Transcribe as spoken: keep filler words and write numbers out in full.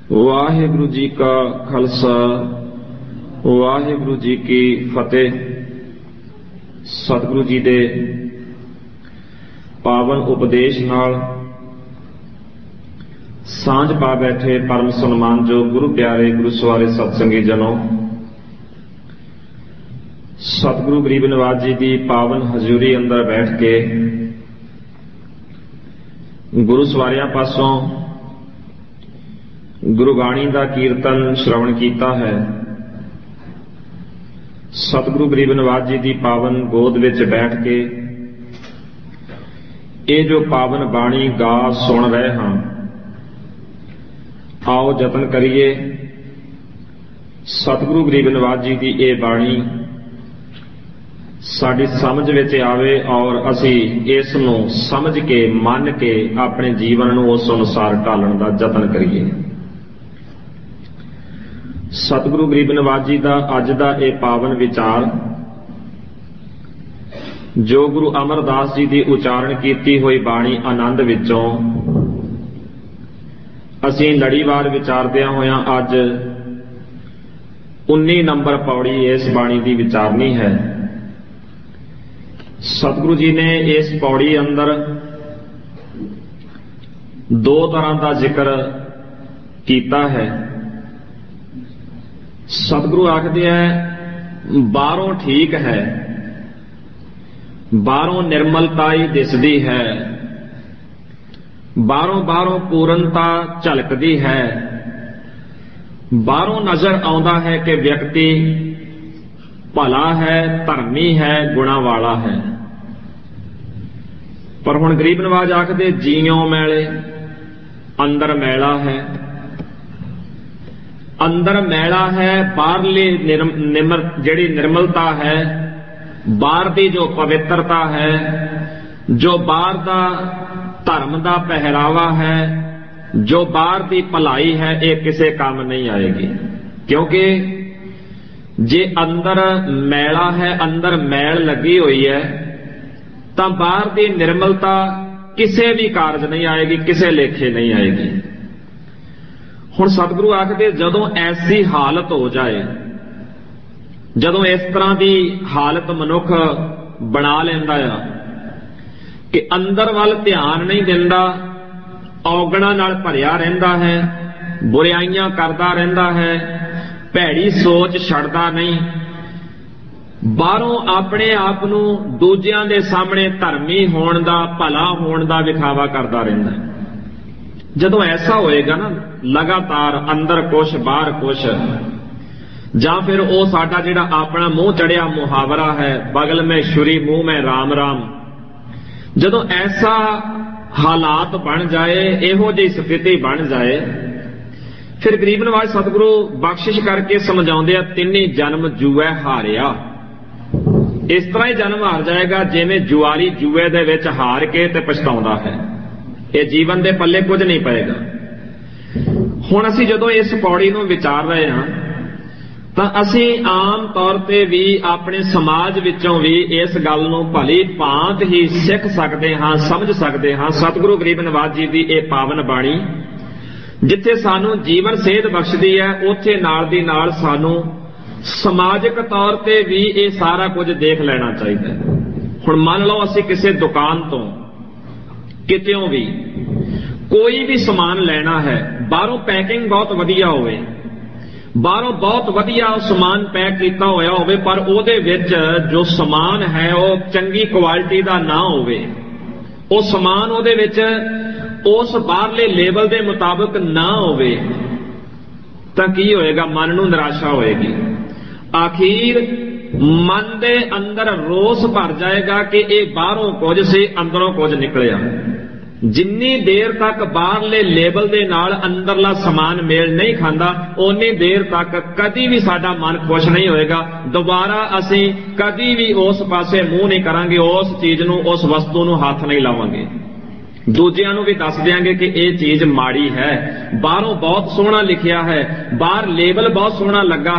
वाहिगुरु जी का खालसा वाहिगुरु जी की फतेह। सतगुरु जी दे पावन उपदेश नाल सांझ पा बैठे परम सन्मान जो गुरु प्यारे गुरु सवारे सत्संगी जनों, सतगुरु गरीब नवाज जी की पावन हजूरी अंदर बैठ के गुरु सवारियां पासों गुरुबाणी का कीर्तन श्रवण किया है। सतगुरु गरीब नवाज जी की पावन गोद विच बैठ के ये जो पावन बाणी गा सुन रहे हाँ, आओ जतन करिए सतगुरु गरीब नवाज जी की ये बाणी साडी समझ विच आवे और असी इस नूं समझ के मन के अपने जीवन नूं उस अनुसार ढालण दा जतन करिए। सतगुरु गरीब नवाज जी का अज का यह पावन विचार जो गुरु अमरदास जी की उचारण की हुई बाणी आनंद विचों असीं लड़ीवार विचारदियां होया अज उन्नी नंबर पौड़ी इस बाणी की विचारनी है। सतगुरु जी ने इस पौड़ी अंदर दो तरह का जिक्र किया है। सतगुरु आखदे है बाहरों ठीक है, बाहरों निर्मलता ही दिसदी है, बाहरों बाहरों पूर्णता झलकदी है, बाहरों नजर आउंदा है कि व्यक्ति भला है, धर्मी है, गुणा वाला है। पर हुण गरीब नवाज आखदे जीओ मैले अंदर मैला है। अंदर मैला है, बाहरली निर्मल जिहड़ी निर्मलता है, बाहर की जो पवित्रता है, जो बाहर का धर्म का पहरावा है, जो बाहर की भलाई है, ये किसी काम नहीं आएगी। क्योंकि जे अंदर मैला है, अंदर मैल लगी हुई है, तो बाहर की निर्मलता किसी भी कारज नहीं आएगी, किसी लेखे नहीं आएगी। हुण सतगुरु आखदे जदों ऐसी हालत हो जाए, जदों इस तरह की हालत मनुख बना लैंदा आ कि अंदर वाल ध्यान नहीं दिंदा, औगणा नाल भरिया रहिंदा है, बुराइयां करदा रहिंदा है, भैड़ी सोच छड्डदा नहीं, बाहरों अपने आप नूं दूजियां दे सामने धर्मी होण दा, भला होण दा विखावा करदा रहिंदा है। जदों ऐसा होएगा ना, लगातार अंदर कुछ बाहर कुछ, जां फिर वो साडा जिहड़ा अपना मूँह चढ़िया मुहावरा है, बगल में छुरी मुंह में राम राम, जदों ऐसा हालात बन जाए, इहो जी स्थिति बन जाए, फिर गरीब नवाज सतगुरु बख्शिश करके समझाउंदे आ तिन्नी जन्म जुए हारिया। इस तरह ही जन्म हार जाएगा जिवें जुआरी जुए दे विच हार के ते पछताउंदा है। ये जीवन दे पल्ले कुछ नहीं पएगा। हुण असीं जदों इस पौड़ी नूं विचार रहे हां तां असीं आम तौर ते भी अपने समाज विचों भी इस गल नूं भली भांत ही सिख सकदे हां, समझ सकदे हां। सतगुरु गरीब नवाज जी दी ये पावन बाणी जिथे सानूं जीवन सेध बख्शदी है, उत्थे नाल दी नाल सानूं समाजिक तौर ते भी ये सारा कुछ देख लेना चाहिए। हुण मान लो असीं किसी दुकान तो कित्यों भी कोई भी समान लेना है, बाहरों पैकिंग बहुत वधिया होवे, बाहरों बहुत वधिया समान पैक किया होया होवे, पर उहदे विच जो समान है वो चंगी क्वालिटी का ना होवे, वो समान उहदे विच उस बाहरले लेवल के मुताबिक ना होवे, तां की होएगा? मन नूं निराशा होएगी। आखिर मन दे अंदर रोस भर जाएगा कि ये बाहरों कुछ से अंदरों कुछ निकलिया। जिन्नी देर तक बाहरले लेवल दे नाल अंदरला समान मेल नहीं खांदा, उन्नी देर तक कदी भी साडा मन खुश नहीं होएगा। दोबारा असीं कदी भी उस पासे मुंह नहीं करांगे, उस चीज नूं, उस वस्तु नूं हाथ नहीं लावांगे। दूजियां नूं भी दस देंगे कि यह चीज माड़ी है, बाहरों बहुत सोहना लिखिया है, बाहर लेबल बहुत सोहना लगा